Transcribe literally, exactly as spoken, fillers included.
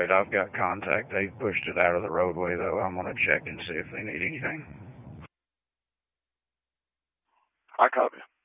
roadway. I've got contact. They pushed it out of the roadway, though. I'm going to check and see if they need anything. I copy.